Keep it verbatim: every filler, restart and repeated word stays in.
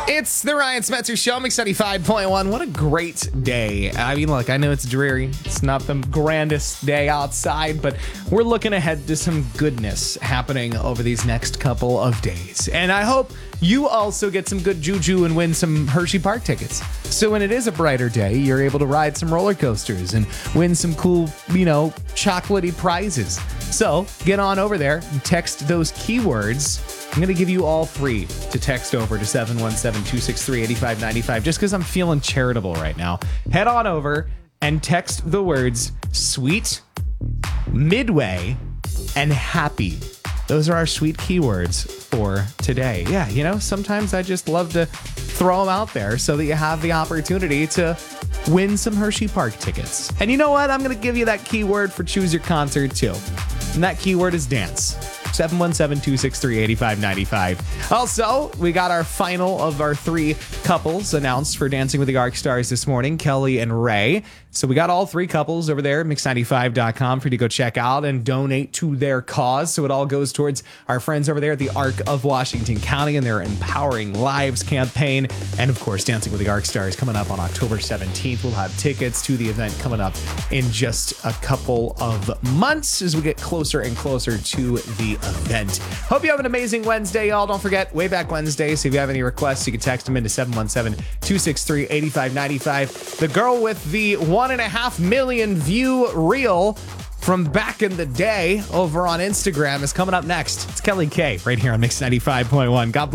It's the Ryan Smetzer Show, Mix ninety-five point one. What a great day. I mean, look, I know it's dreary. It's not the grandest day outside, but we're looking ahead to some goodness happening over these next couple of days. And I hope you also get some good juju and win some Hershey Park tickets. So when it is a brighter day, you're able to ride some roller coasters and win some cool, you know, chocolatey prizes. So get on over there and text those keywords. I'm going to give you all three to text over to seven one seven, two six three, eight five nine five just because I'm feeling charitable right now. Head on over and text the words sweet, midway, and happy. Those are our sweet keywords for today. Yeah, you know, sometimes I just love to throw them out there so that you have the opportunity to win some Hershey Park tickets. And you know what? I'm going to give you that keyword for Choose Your Concert too. And that keyword is dance. seven one seven, two six three, eight five nine five. Also, we got our final of our three couples announced for Dancing with the Arc Stars this morning, Kelly and Ray. So we got all three couples over there at mix ninety-five dot com for you to go check out and donate to their cause. So it all goes towards our friends over there at the Arc of Washington County and their Empowering Lives campaign. And of course, Dancing with the Arc Stars coming up on October seventeenth. We'll have tickets to the event coming up in just a couple of months as we get closer and closer to the event. Hope you have an amazing Wednesday, y'all. Don't forget, Way Back Wednesday. So if you have any requests, you can text them into seven one seven, two six three, eight five nine five. The girl with the one and a half million view reel from back in the day over on Instagram is coming up next. It's Kelly K right here on Mix ninety-five point one. God bless.